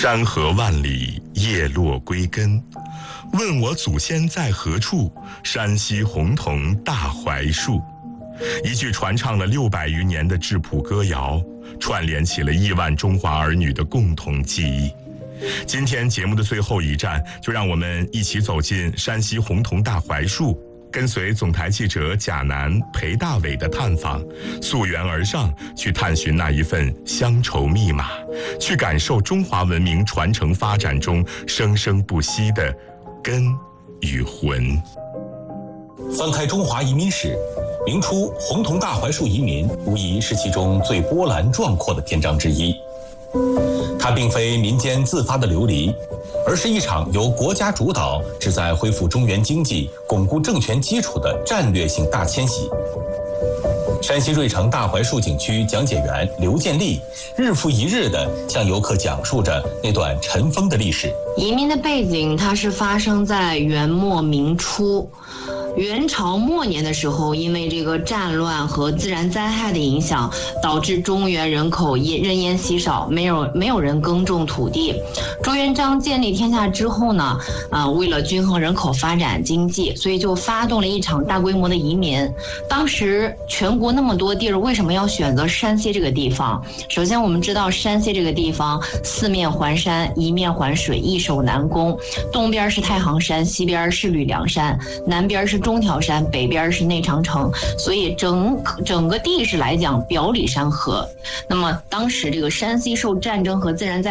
山河万里，叶落归根。问我祖先在何处？山西洪桐大槐树。一句传唱了600余年的质朴歌谣，串联起了亿万中华儿女的共同记忆。今天节目的最后一站，就让我们一起走进山西洪桐大槐树，跟随总台记者贾楠、裴大伟的探访，溯源而上，去探寻那一份乡愁密码，去感受中华文明传承发展中生生不息的根与魂。 翻开中华移民史，明初洪桐大槐树移民无疑是其中最波澜壮阔的篇章之一。它并非民间自发的流离，而是一场由国家主导、旨在恢复中原经济、巩固政权基础的战略性大迁徙。山西芮城大槐树景区讲解员刘建立日复一日地向游客讲述着那段尘封的历史。 移民的背景，它是发生在元末明初。元朝末年的时候，因为这个战乱和自然灾害的影响，导致中原人口人烟稀少，没有人耕种土地。朱元璋建立天下之后呢，为了均衡人口发展经济，所以就发动了一场大规模的移民。当时全国那么多地儿，为什么要选择山西这个地方？首先我们知道山西这个地方四面环山，一面环水，易守难攻。东边是太行山，西边是吕梁山，南边是中条山，北边是内长城，所以整个地势来讲表里山河。那么当时这个山西受战争和自然灾害